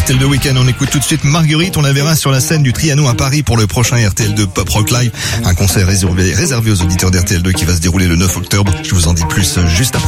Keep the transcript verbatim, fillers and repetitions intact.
R T L deux Week-end. On écoute tout de suite Marguerite. On la verra sur la scène du Trianon à Paris pour le prochain R T L deux Pop Rock Live. Un concert réservé, réservé aux auditeurs d'R T L deux qui va se dérouler le neuf octobre. Je vous en dis plus juste après.